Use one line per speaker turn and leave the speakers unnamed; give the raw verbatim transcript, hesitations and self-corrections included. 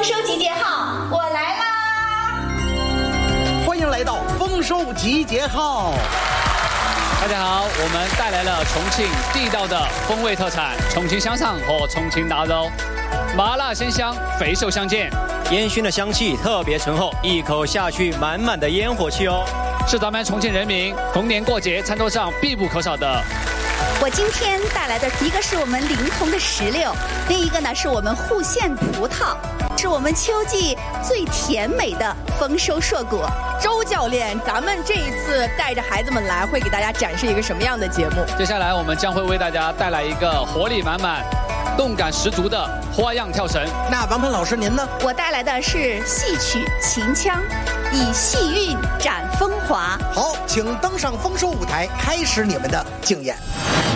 丰收集结号，我来啦！
欢迎来到丰收集结号。
大家好，我们带来了重庆地道的风味特产——重庆香肠和重庆大肉，麻辣鲜香，肥瘦相间。
烟熏的香气特别醇厚，一口下去满满的烟火气哦，
是咱们重庆人民逢年过节餐桌上必不可少的。
我今天带来的一个是我们临潼的石榴，另一个呢是我们户县葡萄，是我们秋季最甜美的丰收硕果。
周教练，咱们这一次带着孩子们来，会给大家展示一个什么样的节目？
接下来我们将会为大家带来一个活力满满、动感十足的花样跳绳。
那王鹏老师您呢？
我带来的是戏曲秦腔，以戏韵展风华。
好，请登上丰收舞台，开始你们的竞演。